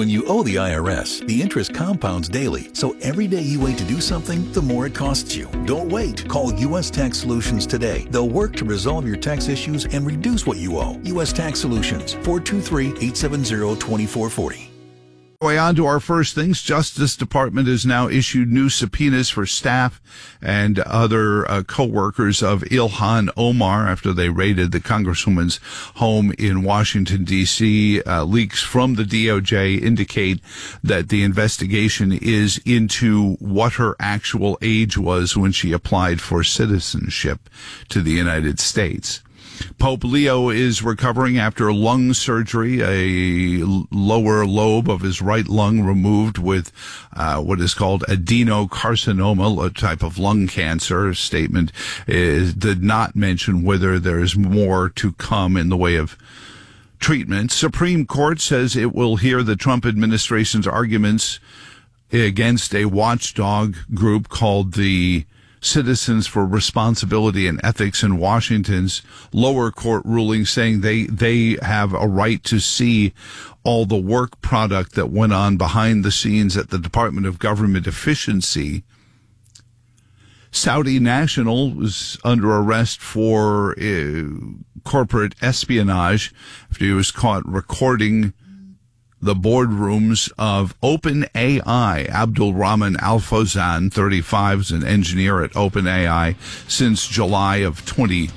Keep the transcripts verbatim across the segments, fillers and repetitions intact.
When you owe the I R S, the interest compounds daily, so every day you wait to do something, the more it costs you. Don't wait. Call U S Tax Solutions today. They'll work to resolve your tax issues and reduce what you owe. U S Tax Solutions, four two three, eight seven zero, two four four zero. Way on to our first things. Justice Department has now issued new subpoenas for staff and other uh, co-workers of Ilhan Omar after they raided the Congresswoman's home in Washington, D C. Uh, leaks from the D O J indicate that the investigation is into what her actual age was when she applied for citizenship to the United States. Pope Leo is recovering after lung surgery, a lower lobe of his right lung removed with uh, what is called adenocarcinoma, a type of lung cancer. A statement is, did not mention whether there is more to come in the way of treatment. Supreme Court says it will hear the Trump administration's arguments against a watchdog group called the Citizens for Responsibility and Ethics in Washington's lower court ruling, saying they they have a right to see all the work product that went on behind the scenes at the Department of Government Efficiency. Saudi national was under arrest for uh, corporate espionage after he was caught recording the boardrooms of OpenAI. Abdul Rahman Al Fawzan, thirty-five, is an engineer at OpenAI since July of twenty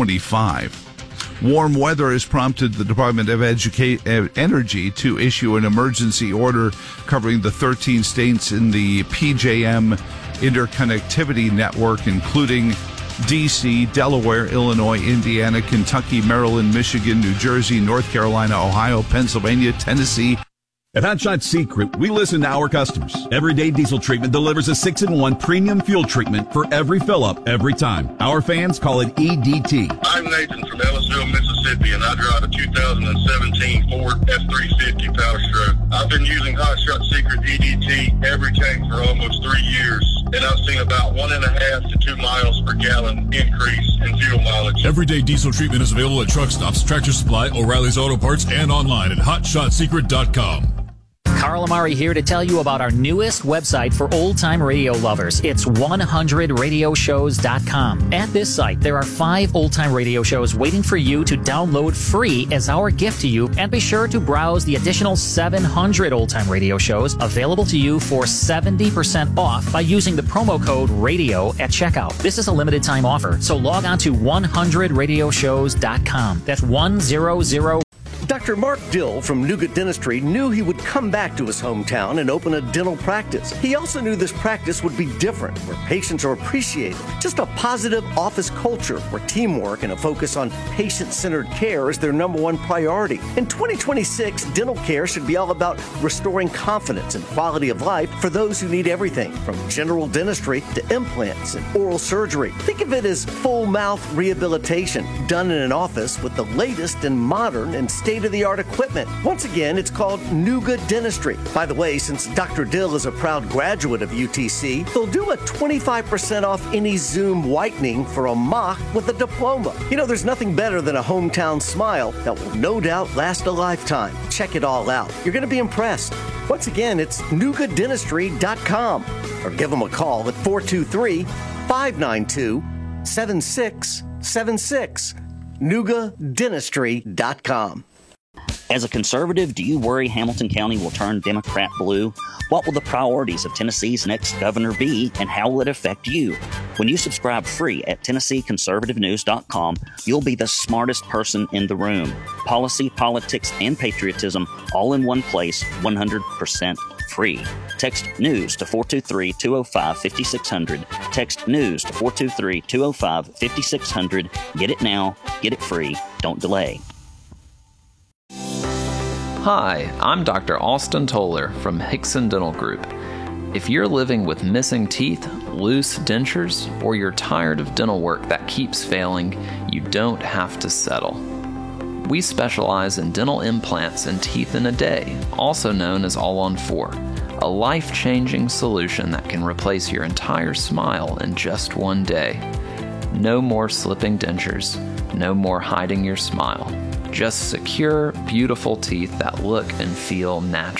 twenty-five. Warm weather has prompted the Department of Educate, uh, Energy to issue an emergency order covering the thirteen states in the P J M interconnectivity network, including D C, Delaware, Illinois, Indiana, Kentucky, Maryland, Michigan, New Jersey, North Carolina, Ohio, Pennsylvania, Tennessee. At Hot Shot Secret, we listen to our customers. Everyday Diesel Treatment delivers a six in one premium fuel treatment for every fill-up, every time. Our fans call it E D T. I'm Nathan from Ellisville, Mississippi, and I drive a two thousand seventeen Ford F three fifty Power Stroke. I've been using Hot Shot Secret E D T every tank for almost three years, and I've seen about one and a half to two miles per gallon increase in fuel mileage. Everyday Diesel Treatment is available at truck stops, Tractor Supply, O'Reilly's Auto Parts, and online at hot shot secret dot com. Carl Amari here to tell you about our newest website for old-time radio lovers. It's one hundred radio shows dot com. At this site, there are five old-time radio shows waiting for you to download free as our gift to you, and be sure to browse the additional seven hundred old-time radio shows available to you for seventy percent off by using the promo code RADIO at checkout. This is a limited time offer, so log on to one hundred radio shows dot com. That's one hundred. Doctor Mark Dill from Nougat Dentistry knew he would come back to his hometown and open a dental practice. He also knew this practice would be different, where patients are appreciated. Just a positive office culture where teamwork and a focus on patient-centered care is their number one priority. In twenty twenty-six, dental care should be all about restoring confidence and quality of life for those who need everything from general dentistry to implants and oral surgery. Think of it as full mouth rehabilitation done in an office with the latest and modern and state-of-the-art equipment. Once again, it's called Nougat Dentistry. By the way, since Doctor Dill is a proud graduate of U T C, they'll do a twenty-five percent off any Zoom whitening for a mock with a diploma. You know, there's nothing better than a hometown smile that will no doubt last a lifetime. Check it all out. You're going to be impressed. Once again, it's nougat dentistry dot com, or give them a call at four two three, five nine two, seven six seven six. nougat dentistry dot com. As a conservative, do you worry Hamilton County will turn Democrat blue? What will the priorities of Tennessee's next governor be, and how will it affect you? When you subscribe free at Tennessee Conservative News dot com, you'll be the smartest person in the room. Policy, politics, and patriotism all in one place, one hundred percent free. Text NEWS to four two three, two oh five, five six zero zero. Text NEWS to four two three, two oh five, five six zero zero. Get it now. Get it free. Don't delay. Hi, I'm Doctor Austin Toller from Hickson Dental Group. If you're living with missing teeth, loose dentures, or you're tired of dental work that keeps failing, you don't have to settle. We specialize in dental implants and teeth in a day, also known as All on Four, a life-changing solution that can replace your entire smile in just one day. No more slipping dentures, no more hiding your smile. Just secure, beautiful teeth that look and feel natural.